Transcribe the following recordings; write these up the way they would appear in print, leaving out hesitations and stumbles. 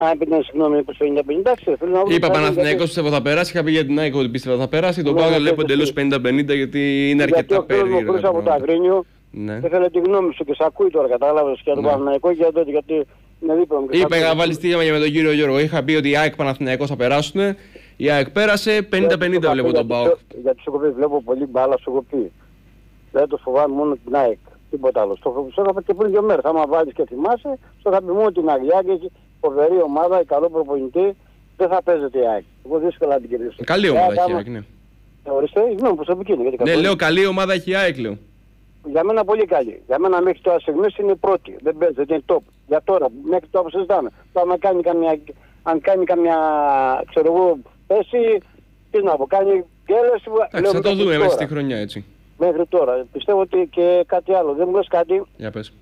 Επειδή συγγνώμη, 50-50, είπα Παναθηναϊκός πιστεύω θα περάσει. Είχα πει για την ΑΕΚ ότι πίστευα θα περάσει. Τον ΠΑΟΚ βλέπω εντελώς 50-50 γιατί είναι αρκετά περίεργα. Γιατί από το Αγρίνιο ήθελε τη γνώμη σου και σε ακούει τώρα, κατάλαβες, για τον Παναθηναϊκό και γιατί είναι δίπλα μου. Είπα να βάλει στίγμα για με τον κύριο Γιώργο. Είχα πει ότι η ΑΕΚ Παναθηναϊκός θα περάσουν. Η ΑΕΚ πέρασε 50-50 βλέπω τον ΠΑΟΚ. Γιατί σου βλέπω πολύ μπάλα, σου έχω πει. Δεν το φοβάμαι μόνο την ΑΕΚ. Τίποτα άλλο. Στο είχα πει και πριν 2 μέρες. Άμα βάλεις και θυμάσαι, στο είχα πει μόνο την Αγιάκη, έχει φοβερή ομάδα, καλό προπονητή, δεν θα παίζεται η ΑΕΚ. Εγώ δύσκολα να την κερδίσω. Καλή ομάδα έχει η ΑΕΚ, ναι. Ορίστε, γνώμη προσωπική είναι. Ναι, λέω καλή ομάδα έχει η ΑΕΚ, λέω. Για μένα πολύ καλή. Για μένα μέχρι τώρα στιγμής είναι πρώτη. Δεν παίζεται, είναι top. Για τώρα, μέχρι τώρα που συζητάμε. Τώρα αν κάνει καμιά, ξέρω εγώ, θέση, τι να πω, κάνει γκέλες. Θα το δούμε μέσα στη χρονιά έτσι. Μέχρι τώρα. Πιστεύω ότι και κάτι άλλο. Δεν μου λες κάτι. Για πες.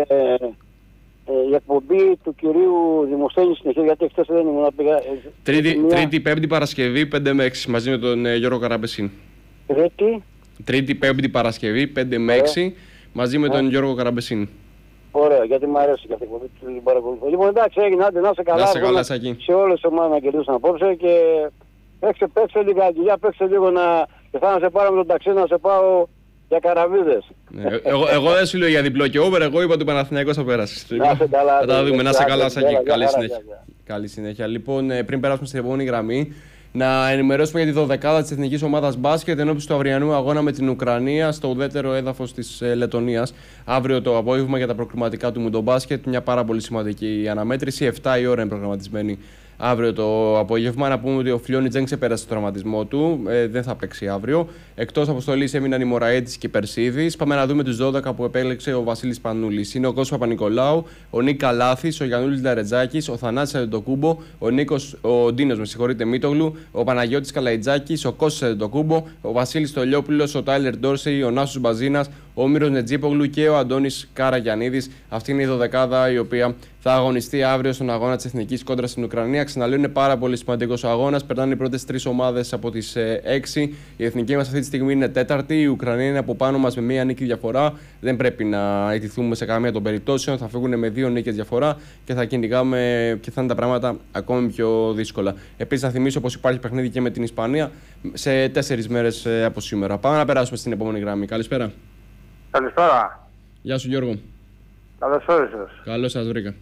Η εκπομπή του κυρίου Δημοσθένη συνεχίζει, γιατί χθες δεν ήμουν να πήγα. Τρίτη, Πέμπτη, Παρασκευή, 5 με 6 μαζί με τον Γιώργο Καραμπεσίν. Τρίτη, Πέμπτη, Παρασκευή, 5 με 6 μαζί με τον Γιώργο Καραμπεσίν. Ωραία, γιατί μου αρέσει και αυτή την παρακολουθώ. Λοιπόν, εντάξει, έγινε, άντε να είσαι καλά. Να είσαι καλά, Σάκη. Σε όλες τις ομάδες να κερδίσουν απόψε και παίξε λιγάκι, για παίξε λίγο και θα σε πάρω με τον ταξί να σε πάω για καραβίδες. Εγώ δεν σου λέω για διπλό και over, εγώ είπα ότι ο Παναθηναϊκός θα περάσει. Θα τα δούμε, να είσαι καλά, Σάκη. Καλή συνέχεια. Λοιπόν, πριν περάσουμε στην επόμενη γραμμή, να ενημερώσουμε για τη 12η της Εθνικής Ομάδας Μπάσκετ ενώπιση του αυριανού αγώνα με την Ουκρανία στο ουδέτερο έδαφος της Λετωνίας. Αύριο το απόγευμα για τα προκριματικά του Μουντομπάσκετ. Μια πάρα πολύ σημαντική αναμέτρηση. 7 η ώρα είναι προγραμματισμένη αύριο το απόγευμα. Να πούμε ότι ο Φλιώνιτς δεν ξεπέρασε το τραυματισμό του. Δεν θα παίξει αύριο. Εκτός αποστολής έμειναν η Μωραέτης και η Περσίδης. Πάμε να δούμε τους 12 που επέλεξε ο Βασίλης Πανούλης. Είναι ο Κώστας Παπα-Νικολάου, ο Νίκ Καλάθης, ο Γιαννούλης Λαρετζάκης, ο Θανάσης Αντετοκούμπο, ο Ντίνος Μήτογλου, ο Παναγιώτης Καλαϊτζάκης, ο Κώστας Αντετοκούμπο, ο Βασίλης Στολιόπουλος, ο Τάιλερ Ντόρσεϊ, ο Νάσος Μπαζίνας, ο Μύρος Νετζίπογλου και ο Αντώνης Καραγιαννίδης. Αυτή είναι η 12η η οποία θα αγωνιστεί αύριο στον αγώνα της Εθνικής κόντρα στην Ουκρανία. Ξαναλέω, είναι πάρα πολύ σημαντικός ο αγώνας. Περνάνε οι πρώτες 3 ομάδες από τις 6. Η εθνική μας αυτή τη στιγμή είναι 4η. Η Ουκρανία είναι από πάνω μας με 1 νίκη διαφορά. Δεν πρέπει να ιτηθούμε σε καμία των περιπτώσεων. Θα φύγουν με 2 νίκες διαφορά και θα κυνηγάμε και θα είναι τα πράγματα ακόμη πιο δύσκολα. Επίσης, θα θυμίσω πως υπάρχει παιχνίδι και με την Ισπανία σε 4 μέρες από σήμερα. Πάμε να περάσουμε στην επόμενη γραμμή. Καλησπέρα. Καλησπέρα. Γεια σου, Γιώργο. Καλώς όρισες. Καλώς σας βρήκα.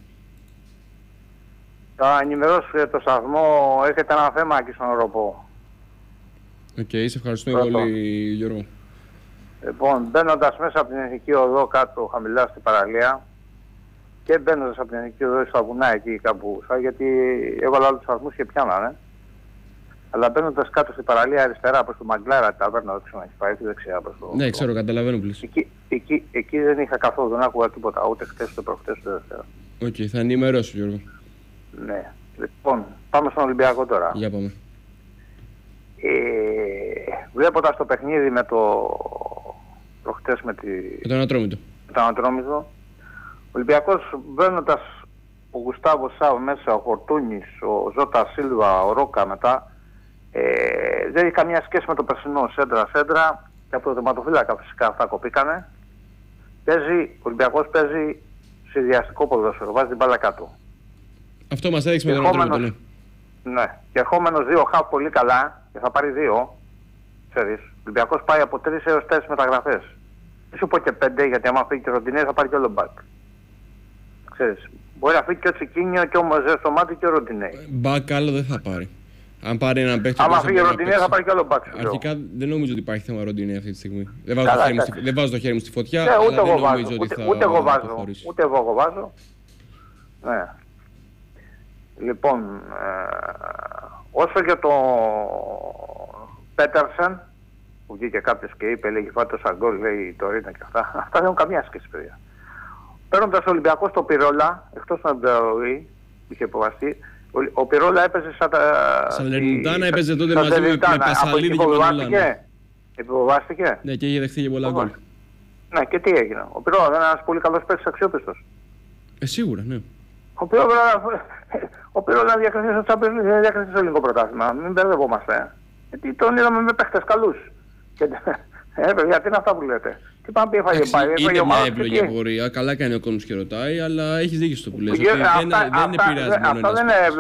Θα ενημερώσω για το σταθμό, έχετε ένα θέμα εκεί στον Οροπό. Οκ, σε ευχαριστούμε πολύ, Γιώργο. Λοιπόν, μπαίνοντας μέσα από την Εθνική Οδό κάτω χαμηλά στην παραλία και μπαίνοντας από την Εθνική Οδό στα βουνά εκεί κάπου, γιατί έβαλα άλλους σταθμούς και πιάνανε. Αλλά μπαίνοντας κάτω στην παραλία αριστερά προς το Μαγκλάρα, ταβέρνα, δεν ξέρω αν έχει πάει, δεξιά προς το... Ναι, ξέρω, καταλαβαίνω πλήρως. Εκεί δεν είχα καθόλου, δεν άκουγα τίποτα, ούτε χτες, ούτε προχτές, ούτε Δευτέρα. Οκ, θα ενημερώσω, Γιώργο. Ναι. Λοιπόν, πάμε στον Ολυμπιακό τώρα. Για πάμε. Βλέποντας το παιχνίδι με το προχτές με τον Ατρόμητο. Με τον Ατρόμητο, ο Ολυμπιακός μπαίνοντας ο Γουστάβο Σάβ μέσα, ο Φορτούνης, ο Ζώτα Σίλβα, ο Ρόκα μετά, δεν έχει καμία σχέση με το περσινό σέντρα και από το τερματοφύλακα φυσικά αυτά κοπήκανε. Ο Ολυμπιακός παίζει συνδυαστικό ποδόσφαιρο, βάζει την μπάλα κάτω. Αυτό μας έδειξε με τον Ατρόμητο, ναι. Ναι, και ερχόμενος 2 χαφ πολύ καλά και θα πάρει 2, ξέρεις. Ο Ολυμπιακός πάει από 3 έως 4 μεταγραφές. Δεν σου πω και 5, γιατί άμα φύγει και ο Ροντινέ θα πάρει και όλο μπακ. Ξέρεις, μπορεί να φύγει και ο Τσικίνιο και ο Μοζέ στο μάτι και ο Ροντινέ. Μπακ άλλο δεν θα πάρει. Αν πάρει έναν παίκτη. Άμα φύγει ο Ροντινέ θα πάρει και όλο μπακ. Αρχικά δεν νομίζω ότι υπάρχει θέμα Ροντινέ αυτή τη στιγμή. Δεν βάζω το χέρι μου στη φωτιά. Ναι, ούτε εγώ βάζω. Ούτε εγώ βάζω. Ναι. Λοιπόν, όσο για το Πέτερσεν, που βγήκε κάποιος και είπε, λέγει φάτε τόσα γκολ, λέει το Ρίνα και αυτά δεν έχουν καμία σχέση, παιδιά. Παίρνοντας ο Ολυμπιακός το Πυρόλα, εκτός του Αντεοή, είχε υποβαστεί, ο Πυρόλα έπαιζε σαν Λερνιτάνα, έπαιζε τότε μαζί με Πασαλίδη και Μανουλάνα. Επιβοβάστηκε. Ναι, και είχε δεχθεί και πολλά γκολ. Ναι, και τι έγινε. Ο Πυρόλα είναι ένας πολύ καλός παίκτης, αξιόπιστος. Σίγουρα, ναι. Ο Πυρόλα διακριθεί στο Champions League, δεν διακριθεί στο ελληνικό πρωτάθλημα. Μην μπερδευόμαστε. Γιατί τον είδαμε με παίχτες καλούς. Και Παιδιά, τι είναι αυτά που λέτε. Τι πάμε πει, έφαγε πάει. Είναι μια εύλογη πορεία. Καλά κάνει ο κόσμος και ρωτάει, αλλά έχεις δίκιο στο που λες. Δεν επηρεάζει μόνο ένας.